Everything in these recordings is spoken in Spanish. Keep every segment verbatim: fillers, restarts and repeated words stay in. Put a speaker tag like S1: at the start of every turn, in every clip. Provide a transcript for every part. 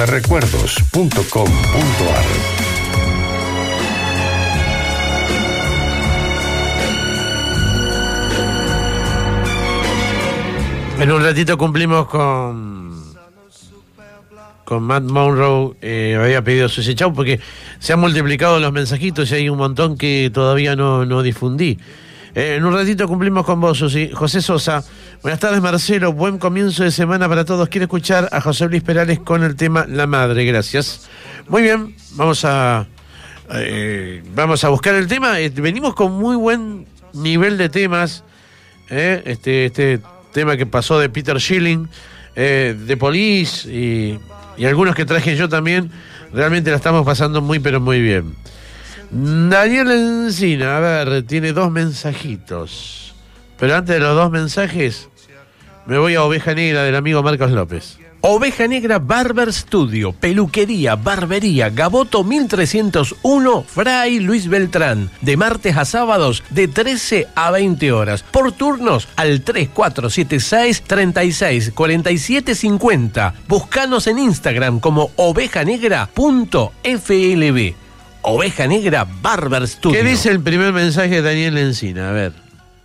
S1: recuerdos punto com punto ar.
S2: En un ratito cumplimos con con Matt Monroe. Eh, había pedido Susi Chau porque se han multiplicado los mensajitos y hay un montón que todavía no, no difundí. Eh, en un ratito cumplimos con vos, Susi. José Sosa, buenas tardes, Marcelo, buen comienzo de semana para todos. Quiero escuchar a José Luis Perales con el tema La Madre, gracias. Muy bien, vamos a eh, vamos a buscar el tema. Eh, venimos con muy buen nivel de temas. Eh, este, este tema que pasó de Peter Schilling, eh, de Police y, y algunos que traje yo también. Realmente la estamos pasando muy pero muy bien. Daniel Encina, a ver, tiene dos mensajitos. Pero antes de los dos mensajes, me voy a Oveja Negra del amigo Marcos López.
S3: Oveja Negra Barber Studio, peluquería, barbería, Gaboto mil trescientos uno, Fray Luis Beltrán. De martes a sábados, de trece a veinte horas. Por turnos, al tres cuatro siete seis, treinta y seis, cuarenta y siete cincuenta. Búscanos en Instagram como oveja negra punto f l b. Oveja Negra Barber Studio.
S2: ¿Qué dice el primer mensaje de Daniel Encina? A ver.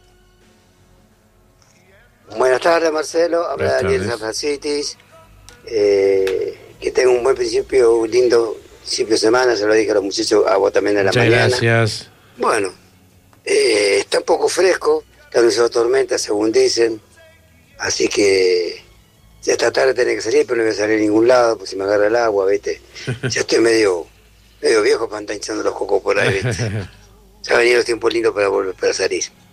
S4: Buenas tardes, Marcelo. Habla Daniel Sanfrancitis. Eh, que tenga un buen principio, un lindo principio de semana. Se lo dije a los muchachos, a vos también en la
S2: Muchas
S4: mañana.
S2: Gracias.
S4: Bueno, eh, está un poco fresco. Está anunciado tormenta, según dicen. Así que ya esta tarde tiene que salir, pero no voy a salir a ningún lado, pues si me agarra el agua, ¿viste? Ya estoy medio... medio viejo para andar hinchando los cocos por ahí, ¿viste? Ya venían los tiempos lindos para volver para salir.